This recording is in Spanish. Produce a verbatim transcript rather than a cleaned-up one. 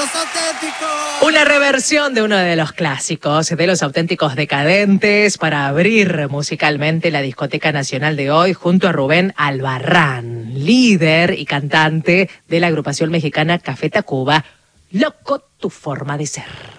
Los Auténticos. Una reversión de uno de los clásicos de Los Auténticos Decadentes para abrir musicalmente la Discoteca Nacional de hoy junto a Rubén Albarrán, líder y cantante de la agrupación mexicana Café Tacuba. Loco tu forma de ser.